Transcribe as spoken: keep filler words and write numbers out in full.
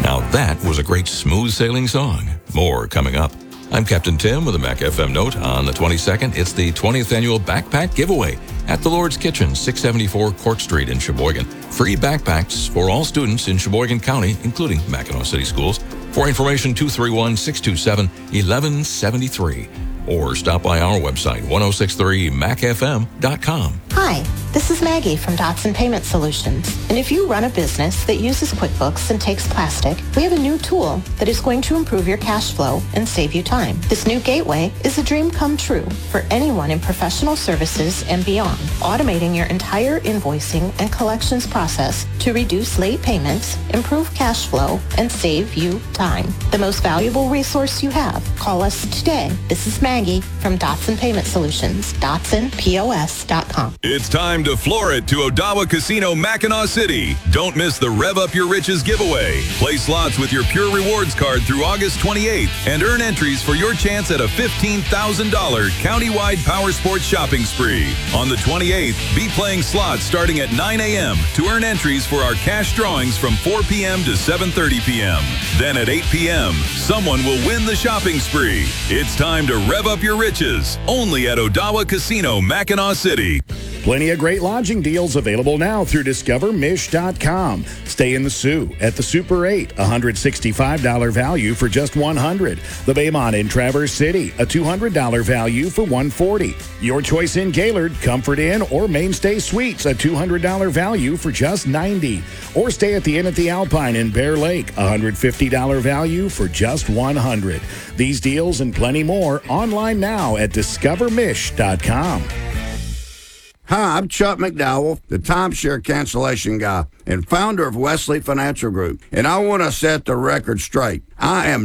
Now that was a great smooth sailing song. More coming up. I'm Captain Tim with a Mac F M note. On the twenty-second, it's the twentieth annual Backpack Giveaway at the Lord's Kitchen, six seventy-four Court Street in Sheboygan. Free backpacks for all students in Sheboygan County, including Mackinac City Schools. For information, two three one, six two seven, one one seven three. Or stop by our website, ten sixty-three mac f m dot com. Hi, this is Maggie from Dotson Payment Solutions. And if you run a business that uses QuickBooks and takes plastic, we have a new tool that is going to improve your cash flow and save you time. This new gateway is a dream come true for anyone in professional services and beyond, automating your entire invoicing and collections process to reduce late payments, improve cash flow, and save you time. The most valuable resource you have. Call us today. This is Maggie from Dotson Payment Solutions, dotson p o s dot com. It's time to floor it to Odawa Casino, Mackinac City. Don't miss the Rev Up Your Riches giveaway. Play slots with your Pure Rewards card through August twenty-eighth and earn entries for your chance at a fifteen thousand dollars countywide power sports shopping spree. On the twenty-eighth, be playing slots starting at nine a.m. to earn entries for our cash drawings from four p.m. to seven thirty p.m. Then at eight p.m., someone will win the shopping spree. It's time to rev up your riches, only at Odawa Casino, Mackinac City. Plenty of great lodging deals available now through discover mish dot com. Stay in the Sioux at the Super eight, one hundred sixty-five dollars value for just one hundred dollars. The Baymont in Traverse City, a two hundred dollars value for one hundred forty dollars. Your choice in Gaylord, Comfort Inn, or Mainstay Suites, a two hundred dollars value for just ninety dollars. Or stay at the Inn at the Alpine in Bear Lake, one hundred fifty dollars value for just one hundred dollars. These deals and plenty more online now at discover mish dot com. Hi, I'm Chuck McDowell, the timeshare cancellation guy and founder of Wesley Financial Group, and I want to set the record straight. I am